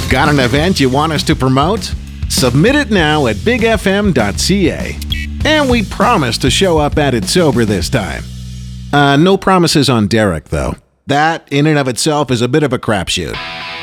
Got an event you want us to promote? Submit it now at bigfm.ca. And we promise to show up at it sober this time. No promises on Derek, though. That, in and of itself, is a bit of a crapshoot.